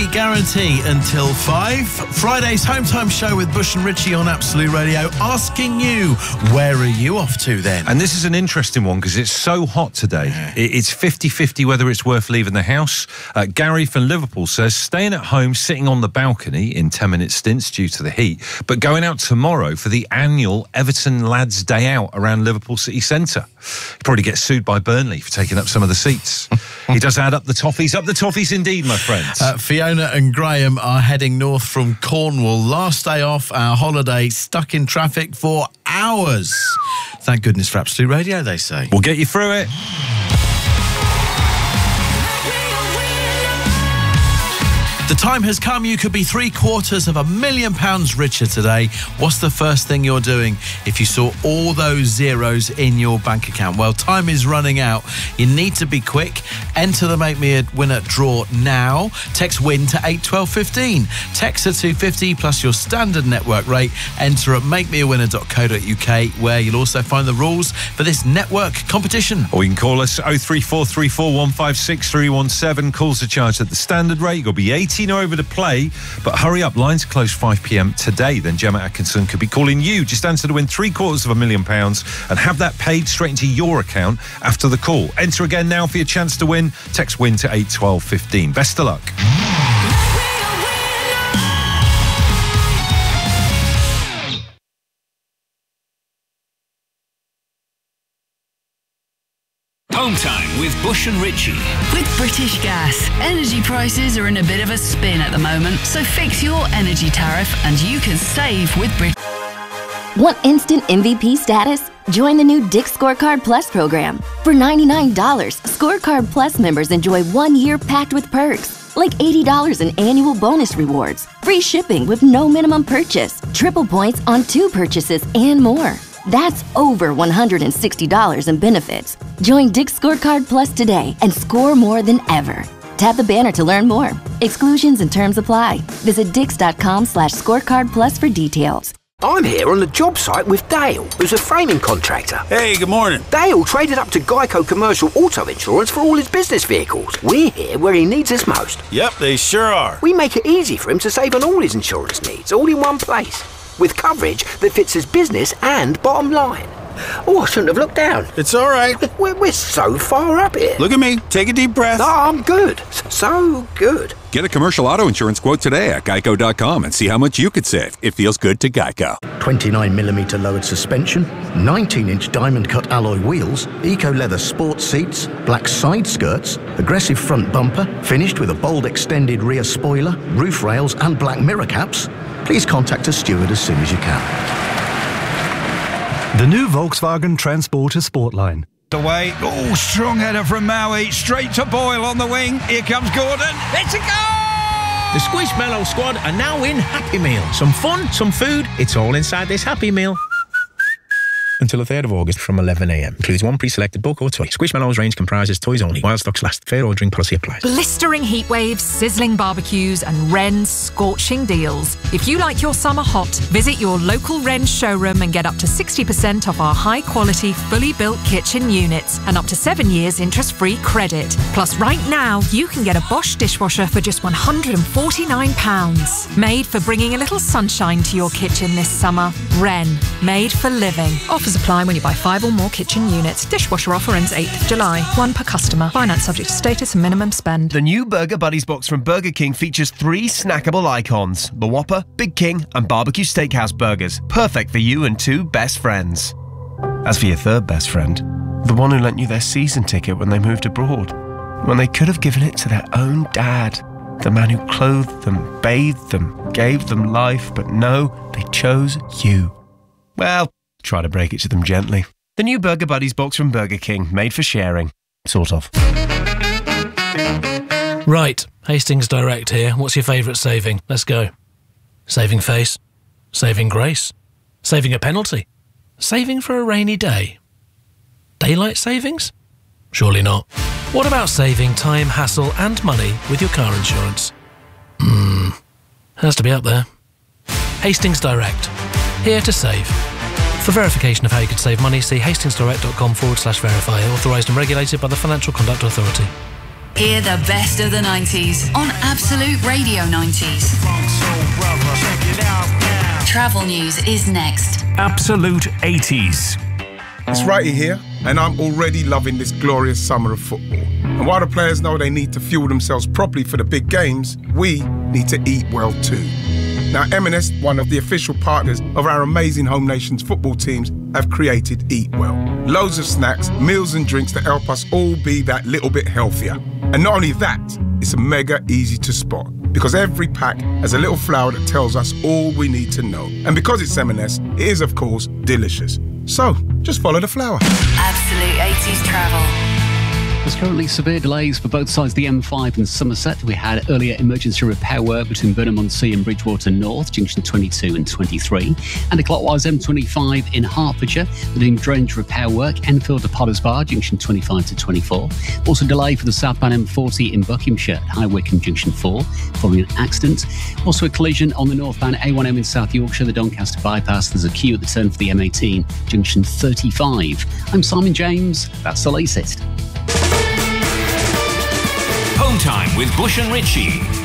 guarantee until 5. Friday's Home Time Show with Bush and Richie on Absolute Radio, asking you, where are you off to then? And this is an interesting one because it's so hot today. Yeah. It's 50-50 whether it's worth leaving the house. Gary from Liverpool says, staying at home, sitting on the balcony in 10-minute stints due to the heat, but going out tomorrow for the annual Everton Lads Day Out around Liverpool City Centre. He'd probably get sued by Burnley for taking up some of the seats. He does add up the toffees indeed, my friends. Fiona and Graham are heading north from Cornwall. Last day off our holiday, stuck in traffic for hours. Thank goodness for Absolute Radio, they say. We'll get you through it. The time has come. You could be £750,000 richer today. What's the first thing you're doing if you saw all those zeros in your bank account? Well, time is running out. You need to be quick. Enter the Make Me a Winner draw now. Text WIN to 81215. Text to 250 plus your standard network rate. Enter at makemeawinner.co.uk, where you'll also find the rules for this network competition. Or you can call us 03434 156 317. Calls are charged at the standard rate. You'll be 18 or over to play, but hurry up, lines close 5 p.m. today. Then Gemma Atkinson could be calling you. Just answer to win £750,000 and have that paid straight into your account after the call. Enter again now for your chance to win. Text WIN to 81215. Best of luck. Home Time with Bush and Richie. With British Gas, energy prices are in a bit of a spin at the moment, so fix your energy tariff and you can save with British. Want instant MVP status? Join the new Dick's Scorecard Plus program. For $99, Scorecard Plus members enjoy 1 year packed with perks, like $80 in annual bonus rewards, free shipping with no minimum purchase, triple points on 2 purchases, and more. That's over $160 in benefits. Join Dick's Scorecard Plus today and score more than ever. Tap the banner to learn more. Exclusions and terms apply. Visit dix.com/scorecardplus for details. I'm here on the job site with Dale, who's a framing contractor. Hey, good morning. Dale traded up to Geico Commercial Auto Insurance for all his business vehicles. We're here where he needs us most. Yep, they sure are. We make it easy for him to save on all his insurance needs, all in one place, with coverage that fits his business and bottom line. Oh, I shouldn't have looked down. It's all right. We're so far up here. Look at me. Take a deep breath. No, I'm good. So good. Get a commercial auto insurance quote today at geico.com and see how much you could save. It feels good to Geico. 29mm lowered suspension, 19-inch diamond-cut alloy wheels, eco-leather sports seats, black side skirts, aggressive front bumper, finished with a bold extended rear spoiler, roof rails and black mirror caps. Please contact a steward as soon as you can. The new Volkswagen Transporter Sportline. Away. Oh, strong header from Maui. Straight to Boyle on the wing. Here comes Gordon. It's a goal! The Squishmallow squad are now in Happy Meal. Some fun, some food. It's all inside this Happy Meal. Until the 3rd of August from 11 a.m. Includes one pre-selected book or toy. Squishmallows range comprises toys only. While stocks last. Fair ordering policy applies. Blistering heat waves, sizzling barbecues and Wren's scorching deals. If you like your summer hot, visit your local Wren's showroom and get up to 60% off our high-quality, fully built kitchen units and up to 7 years interest-free credit. Plus, right now, you can get a Bosch dishwasher for just £149. Made for bringing a little sunshine to your kitchen this summer. Wren. Made for living. Offers apply when you buy 5 or more kitchen units. Dishwasher offer ends 8th of July. 1 per customer. Finance subject to status and minimum spend. The new Burger Buddies box from Burger King features 3 snackable icons: the Whopper, Big King and Barbecue Steakhouse burgers. Perfect for you and 2 best friends. As for your 3rd best friend, the one who lent you their season ticket when they moved abroad, when they could have given it to their own dad, the man who clothed them, bathed them, gave them life, but no, they chose you. Well, try to break it to them gently. The new Burger Buddies box from Burger King, made for sharing. Sort of. Right, Hastings Direct here. What's your favourite saving? Let's go. Saving face. Saving grace. Saving a penalty. Saving for a rainy day. Daylight savings? Surely not. What about saving time, hassle and money with your car insurance? Has to be up there. Hastings Direct. Here to save. For verification of how you could save money, see hastingsdirect.com/verify. Authorised and regulated by the Financial Conduct Authority. Hear the best of the 90s on Absolute Radio 90s. Travel news is next. Absolute 80s. It's Righty here, and I'm already loving this glorious summer of football. And while the players know they need to fuel themselves properly for the big games, we need to eat well too. Now, M&S, one of the official partners of our amazing Home Nations football teams, have created Eat Well. Loads of snacks, meals and drinks to help us all be that little bit healthier. And not only that, it's mega easy to spot, because every pack has a little flower that tells us all we need to know. And because it's M&S, it is, of course, delicious. So, just follow the flower. Absolute 80s travel. There's currently severe delays for both sides of the M5 in Somerset. We had earlier emergency repair work between Burnham-on-Sea and Bridgewater North, junction 22 and 23. And a clockwise M25 in Hertfordshire, they're doing drainage repair work, Enfield to Potters Bar, junction 25 to 24. Also delay for the southbound M40 in Buckinghamshire at High Wycombe, junction 4, following an accident. Also a collision on the northbound A1M in South Yorkshire, the Doncaster bypass. There's a queue at the turn for the M18, junction 35. I'm Simon James. That's the latest. Home time with Bush and Ritchie.